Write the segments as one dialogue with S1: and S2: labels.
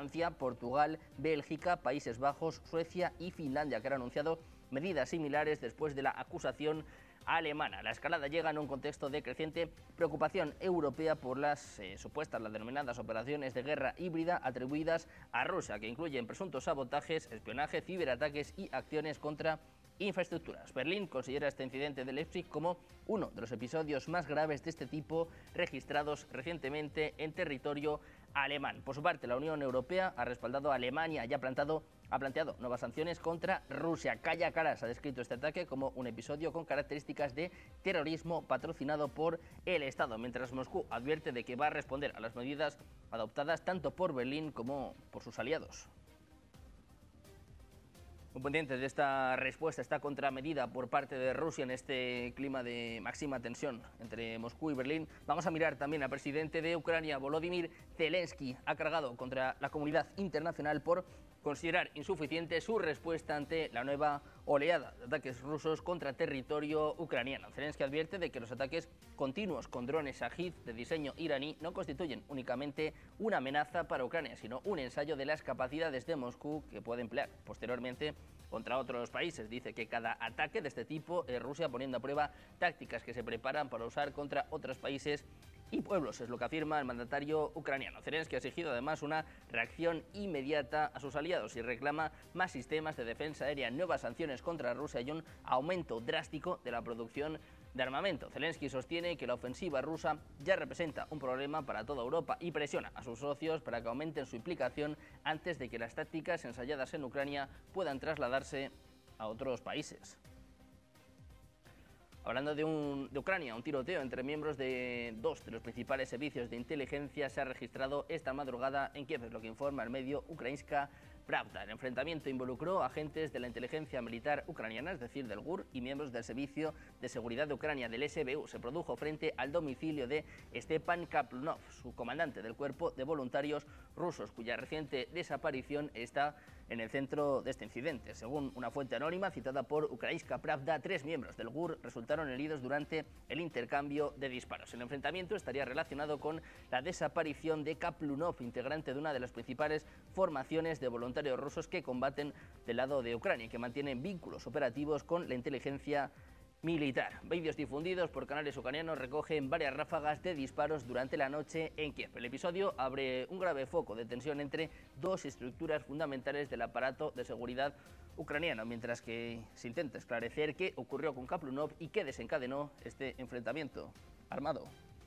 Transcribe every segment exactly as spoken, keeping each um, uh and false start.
S1: Francia, Portugal, Bélgica, Países Bajos, Suecia y Finlandia, que han anunciado medidas similares después de la acusación alemana. La escalada llega en un contexto de creciente preocupación europea por las eh, supuestas, las denominadas operaciones de guerra híbrida atribuidas a Rusia, que incluyen presuntos sabotajes, espionaje, ciberataques y acciones contra infraestructuras. Berlín considera este incidente de Leipzig como uno de los episodios más graves de este tipo registrados recientemente en territorio alemán. Por su parte, la Unión Europea ha respaldado a Alemania y ha plantado ha planteado nuevas sanciones contra Rusia. Calla Caras ha descrito este ataque como un episodio con características de terrorismo patrocinado por el Estado, mientras Moscú advierte de que va a responder a las medidas adoptadas tanto por Berlín como por sus aliados. Muy pendientes de esta respuesta, esta contramedida por parte de Rusia en este clima de máxima tensión entre Moscú y Berlín. Vamos a mirar también al presidente de Ucrania, Volodymyr Zelensky. Ha cargado contra la comunidad internacional por considerar insuficiente su respuesta ante la nueva oleada de ataques rusos contra territorio ucraniano. Zelensky advierte de que los ataques continuos con drones Shahid de diseño iraní no constituyen únicamente una amenaza para Ucrania, sino un ensayo de las capacidades de Moscú que puede emplear posteriormente contra otros países. Dice que cada ataque de este tipo es Rusia poniendo a prueba tácticas que se preparan para usar contra otros países y pueblos, es lo que afirma el mandatario ucraniano. Zelensky ha exigido además una reacción inmediata a sus aliados y reclama más sistemas de defensa aérea, nuevas sanciones contra Rusia y un aumento drástico de la producción de armamento. Zelensky sostiene que la ofensiva rusa ya representa un problema para toda Europa y presiona a sus socios para que aumenten su implicación antes de que las tácticas ensayadas en Ucrania puedan trasladarse a otros países. Hablando de, un, de Ucrania, un tiroteo entre miembros de dos de los principales servicios de inteligencia se ha registrado esta madrugada en Kiev, es lo que informa el medio Ukrainska Pravda. El enfrentamiento involucró agentes de la inteligencia militar ucraniana, es decir, del G U R, y miembros del Servicio de Seguridad de Ucrania, del S B U. Se produjo frente al domicilio de Stepan Kaplunov, su comandante del cuerpo de voluntarios rusos, cuya reciente desaparición está en el centro de este incidente. Según una fuente anónima citada por Ukrainska Pravda, tres miembros del G U R resultaron heridos durante el intercambio de disparos. El enfrentamiento estaría relacionado con la desaparición de Kaplunov, integrante de una de las principales formaciones de voluntarios rusos que combaten del lado de Ucrania y que mantienen vínculos operativos con la inteligencia militar. Vídeos difundidos por canales ucranianos recogen varias ráfagas de disparos durante la noche en Kiev. El episodio abre un grave foco de tensión entre dos estructuras fundamentales del aparato de seguridad ucraniano, mientras que se intenta esclarecer qué ocurrió con Kaplunov y qué desencadenó este enfrentamiento armado.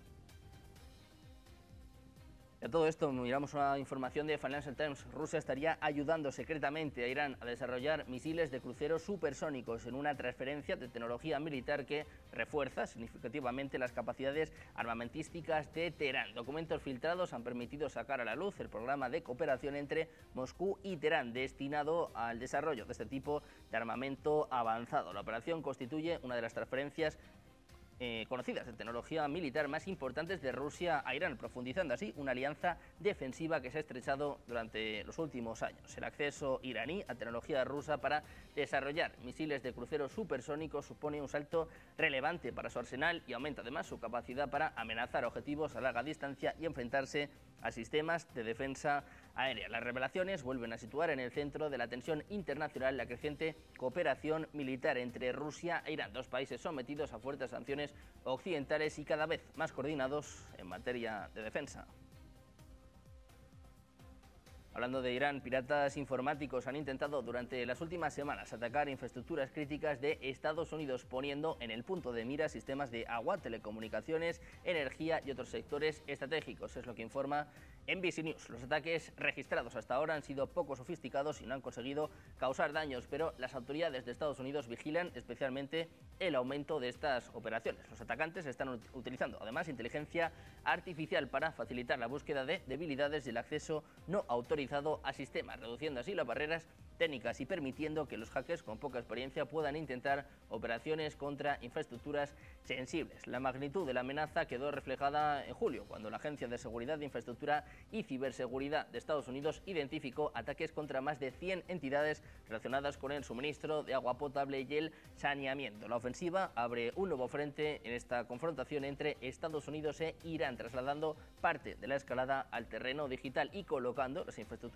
S1: De todo esto miramos una información de Financial Times. Rusia estaría ayudando secretamente a Irán a desarrollar misiles de cruceros supersónicos en una transferencia de tecnología militar que refuerza significativamente las capacidades armamentísticas de Teherán. Documentos filtrados han permitido sacar a la luz el programa de cooperación entre Moscú y Teherán destinado al desarrollo de este tipo de armamento avanzado. La operación constituye una de las transferencias Eh, conocidas de tecnología militar más importantes de Rusia a Irán, profundizando así una alianza defensiva que se ha estrechado durante los últimos años. El acceso iraní a tecnología rusa para desarrollar misiles de cruceros supersónicos supone un salto relevante para su arsenal y aumenta además su capacidad para amenazar objetivos a larga distancia y enfrentarse a sistemas de defensa aérea. Las revelaciones vuelven a situar en el centro de la tensión internacional la creciente cooperación militar entre Rusia e Irán, dos países sometidos a fuertes sanciones occidentales y cada vez más coordinados en materia de defensa. Hablando de Irán, piratas informáticos han intentado durante las últimas semanas atacar infraestructuras críticas de Estados Unidos, poniendo en el punto de mira sistemas de agua, telecomunicaciones, energía y otros sectores estratégicos, es lo que informa N B C News. Los ataques registrados hasta ahora han sido poco sofisticados y no han conseguido causar daños, pero las autoridades de Estados Unidos vigilan especialmente el aumento de estas operaciones. Los atacantes están utilizando además inteligencia artificial para facilitar la búsqueda de debilidades y el acceso no autorizado a sistemas, reduciendo así las barreras técnicas y permitiendo que los hackers con poca experiencia puedan intentar operaciones contra infraestructuras sensibles. La magnitud de la amenaza quedó reflejada en julio, cuando la Agencia de Seguridad de Infraestructura y Ciberseguridad de Estados Unidos identificó ataques contra más de cien entidades relacionadas con el suministro de agua potable y el saneamiento. La ofensiva abre un nuevo frente en esta confrontación entre Estados Unidos e Irán, trasladando parte de la escalada al terreno digital y colocando las infraestructuras